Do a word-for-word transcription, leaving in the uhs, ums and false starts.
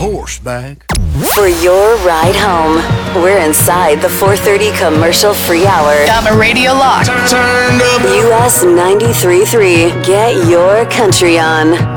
horseback. For your ride home, we're inside the four thirty commercial free hour. Got my radio locked. Turned up. U S ninety-three point three. Get your country on.